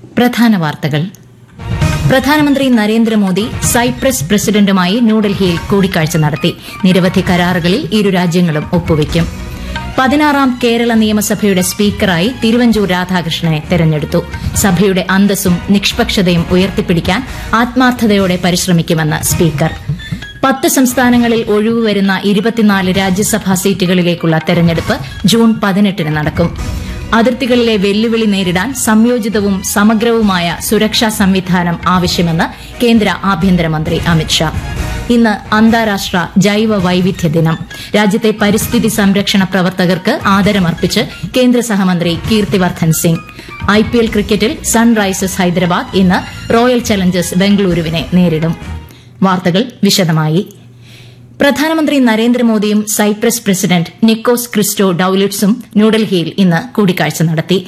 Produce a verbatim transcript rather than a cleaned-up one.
പ്രധാന വാർത്തകൾ. പ്രധാനമന്ത്രി നരേന്ദ്രമോദി സൈപ്രസ് പ്രസിഡന്റുമായി ന്യൂഡൽഹിയിൽ കൂടിക്കാഴ്ച നടത്തി. നിരവധി കരാറുകളിൽ ഇരു രാജ്യങ്ങളും ഒപ്പുവയ്ക്കും. പതിനാറാം കേരള നിയമസഭയുടെ സ്പീക്കറായി തിരുവഞ്ചൂർ രാധാകൃഷ്ണനെ തെരഞ്ഞെടുത്തു. സഭയുടെ അന്തസ്സും നിഷ്പക്ഷതയും ഉയർത്തിപ്പിടിക്കാൻ ആത്മാർത്ഥതയോടെ പരിശ്രമിക്കുമെന്ന് സ്പീക്കർ. പത്ത് സംസ്ഥാനങ്ങളിൽ ഒഴിവുവരുന്ന ഇരുപത്തിനാല് രാജ്യസഭാ സീറ്റുകളിലേക്കുള്ള തെരഞ്ഞെടുപ്പ് ജൂൺ പതിനെട്ടിന് നടക്കും. അതിർത്തികളിലെ വെല്ലുവിളി നേരിടാൻ സംയോജിതവും സമഗ്രവുമായ സുരക്ഷാ സംവിധാനം ആവശ്യമെന്ന് കേന്ദ്ര ആഭ്യന്തരമന്ത്രി അമിത്ഷാ. ഇന്ന് അന്താരാഷ്ട്ര ജൈവ വൈവിധ്യ ദിനം. രാജ്യത്തെ പരിസ്ഥിതി സംരക്ഷണ പ്രവർത്തകർക്ക് ആദരമർപ്പിച്ച് കേന്ദ്ര സഹമന്ത്രി കീർത്തിവർദ്ധൻ സിംഗ്. ഐപിഎൽ ക്രിക്കറ്റിൽ സൺറൈസേഴ്സ് ഹൈദരാബാദ് ഇന്ന് റോയൽ ചലഞ്ചേഴ്സ് ബംഗളൂരുവിനെ നേരിടും. വാർത്തകൾ വിശദമായി. പ്രധാനമന്ത്രി നരേന്ദ്രമോദിയും സൈപ്രസ് പ്രസിഡന്റ് നിക്കോസ് ക്രിസ്റ്റോ ഡൌലിറ്റ്സും ന്യൂഡൽഹിയിൽ ഇന്ന് കൂടിക്കാഴ്ച നടത്തി.